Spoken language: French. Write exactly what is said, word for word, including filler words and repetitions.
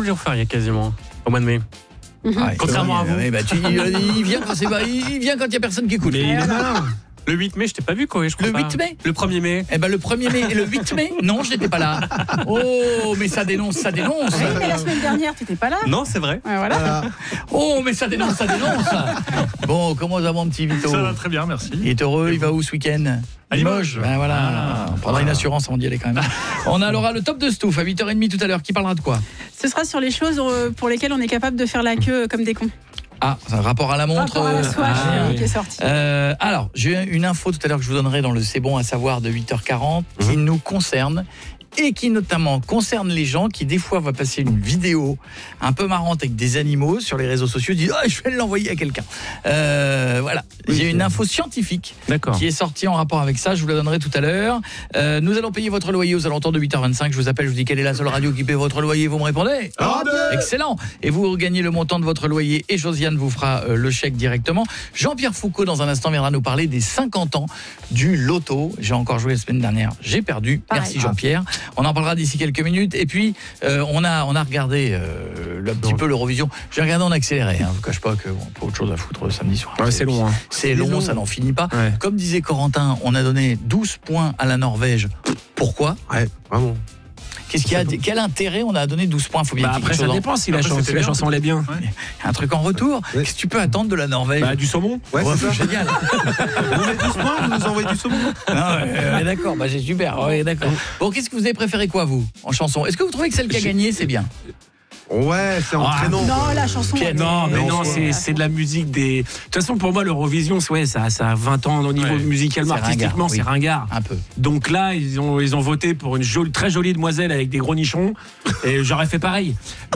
jours fériés quasiment, au mois de mai. Mm-hmm. Ah, contrairement à vous. Ouais, bah, tu, il vient quand c'est pas, il vient quand il y a personne qui écoute. Mais il est malin. Le huit mai, je t'ai pas vu, quoi, je crois Le pas. huit mai Le premier mai. Eh ben le premier mai et le huit mai, non, je n'étais pas là. Oh, mais ça dénonce, ça dénonce. Oui, mais la semaine dernière, tu n'étais pas là. Non, c'est vrai. Ouais, voilà. Oh, mais ça dénonce, ça dénonce. Bon, comment va mon petit Vito? Ça va très bien, merci. Il est heureux, il va où ce week-end? À Limoges. Ben voilà, Ah, on prendra une assurance avant d'y aller quand même. On a Laura le top de Stouff à huit heures trente tout à l'heure. Qui parlera de quoi? Ce sera sur les choses pour lesquelles on est capable de faire la queue comme des cons. Ah, c'est un rapport à la montre. Rapport à la Swatch Ah, qui est sorti. Euh, alors, j'ai une info tout à l'heure que je vous donnerai dans le C'est bon à savoir de huit heures quarante qui mmh. nous concerne et qui notamment concerne les gens qui des fois vont passer une vidéo un peu marrante avec des animaux sur les réseaux sociaux, disent ah, je vais l'envoyer à quelqu'un. Euh, voilà, oui, j'ai une info scientifique qui est sortie en rapport avec ça, je vous la donnerai tout à l'heure. Euh, nous allons payer votre loyer aux alentours de huit heures vingt-cinq. Je vous appelle, je vous dis quelle est la seule radio qui paie votre loyer, vous me répondez Radio. Excellent. Et vous regagnez le montant de votre loyer et Josiane vous fera euh, le chèque directement. Jean-Pierre Foucault dans un instant viendra nous parler des cinquante ans du loto. J'ai encore joué la semaine dernière, j'ai perdu. Pareil. Merci Jean-Pierre. On en parlera d'ici quelques minutes. Et puis, euh, on, a, on a regardé euh, un petit peu l'Eurovision. J'ai regardé en accéléré. Hein. Je ne vous cache pas qu'on n'a pas autre chose à foutre samedi soir. Ouais, c'est long. Hein. C'est long, long, ça n'en finit pas. Ouais. Comme disait Corentin, on a donné douze points à la Norvège. Pourquoi? Ouais, vraiment. Qu'est-ce qu'il y a, quel intérêt on a donné douze points? Faut bien bah après, ça dépend si la, chan- si la chanson l'est bien. Ouais. Un truc en retour. Ouais. Qu'est-ce que tu peux attendre de la Norvège? Bah, du saumon. Ouais, ouais c'est ça. Génial. Vous mettez douze points, vous nous envoyez du saumon. Non, ouais, d'accord, bah, c'est super. Ouais, d'accord. Bon, qu'est-ce que vous avez préféré quoi, vous, en chanson? Est-ce que vous trouvez que celle qui a gagné, c'est bien? Ouais, c'est entraînant. Ah, non, la chanson. Pierre, non, mais non, c'est, c'est de la musique des. De toute façon, pour moi, l'Eurovision, ouais, ça, ça a vingt ans au niveau ouais. musicalement, c'est artistiquement, ringard, c'est oui. ringard. Un peu. Donc là, ils ont, ils ont voté pour une jolie, très jolie demoiselle avec des gros nichons, et j'aurais fait pareil.